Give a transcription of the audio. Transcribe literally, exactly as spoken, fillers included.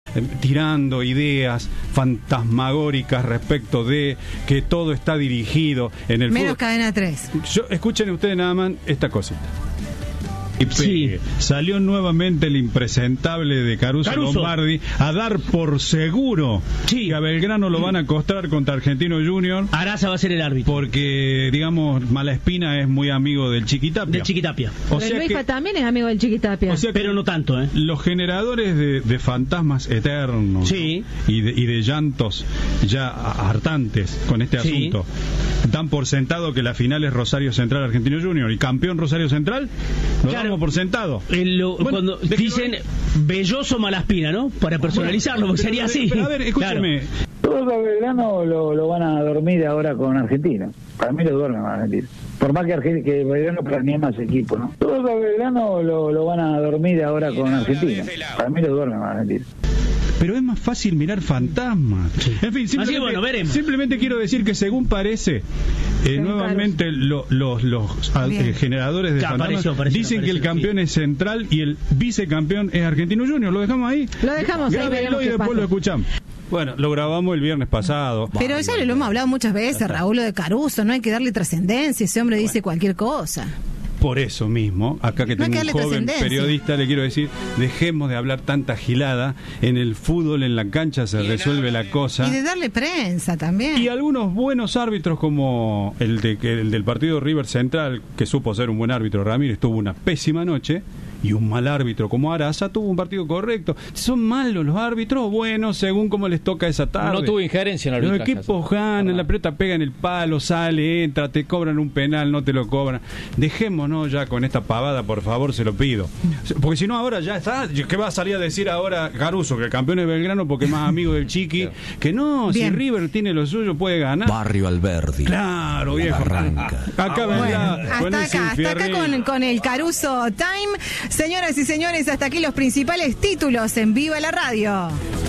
eh, tirando ideas fantasmagóricas respecto de que todo está dirigido en el Menos fútbol. Cadena tres. Yo, escuchen ustedes nada más esta cosita. Sí. Salió nuevamente el impresentable de Caruso, Caruso. Lombardi a dar por seguro Sí. que a Belgrano lo van a costrar contra Argentino Junior, Araza va a ser el árbitro. porque, digamos, Malaspina es muy amigo del Chiquitapia. De Chiquitapia. O Pero sea el Luisfa que, también es amigo del Chiquitapia. o sea que Pero no tanto, ¿eh? los generadores de, de fantasmas eternos, Sí. ¿no? y, de, y de llantos ya hartantes con este Sí. asunto, dan por sentado que la final es Rosario Central Argentino Junior y campeón Rosario Central, lo Claro. damos por sentado. El, lo- Bueno, cuando déjelo dicen Belloso Malaspina, ¿no? Para personalizarlo, porque sería así. Pero a ver, escúcheme. Todos los Belgrano lo, lo van a dormir ahora con Argentina. Para mí lo duermen con Argentina. Por más que, Argen- que Belgrano planee más equipo, ¿no? Todos los Belgrano lo, lo van a dormir ahora con Argentina. Para mí lo duermen con Argentina. Pero es más fácil mirar fantasmas. En fin, simplemente, Así, bueno, veremos. simplemente quiero decir que según parece, eh, nuevamente lo- los, los ah, Bien. eh, generadores de Ya, fantasmas apareció, apareció, dicen que el apareció, campeón sí. es Central y el vicecampeón es Argentino Junior. ¿Lo dejamos ahí? Lo dejamos ahí, Grábenlo veremos y qué después pasa. lo escuchamos. Bueno, lo grabamos el viernes pasado. Pero ya lo hemos hablado muchas veces, Raúl, lo de Caruso, no hay que darle trascendencia, ese hombre dice cualquier cosa. Por eso mismo, acá que No hay tengo que un darle joven trascendencia. periodista, le quiero decir, dejemos de hablar tanta gilada. En el fútbol, en la cancha se resuelve la cosa. Y de darle prensa también. Y algunos buenos árbitros como el, de, el del partido River Central, que supo ser un buen árbitro, Ramírez, tuvo una pésima noche, y un mal árbitro como Araza tuvo un partido correcto. ¿Son malos los árbitros? Bueno, según cómo les toca esa tarde. No tuvo injerencia en el Los arbitraje. equipos ganan, la pelota pega en el palo, sale, entra, te cobran un penal, no te lo cobran. Dejémonos ya con esta pavada, por favor, se lo pido. Porque si no, ahora ya está. ¿Qué va a salir a decir ahora Caruso? Que el campeón es Belgrano porque es más amigo del Chiqui. Que no, Bien. si River tiene lo suyo, puede ganar. Barrio Alberdi. Claro, viejo. Barranca. Acá Bueno, vendrá con hasta ese acá, hasta acá infierno. con, con el Caruso Time. Señoras y señores, hasta aquí los principales títulos en Viva la Radio.